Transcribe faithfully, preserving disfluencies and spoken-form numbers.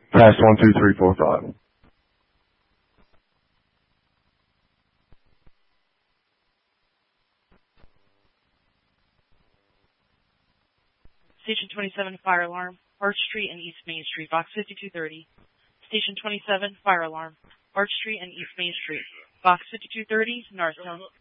Pass one, two, three, four, five. Station twenty-seven, fire alarm, Arch Street and East Main Street, box fifty-two thirty. Station twenty-seven, fire alarm, Arch Street and East Main Street, box fifty-two thirty, Norristown.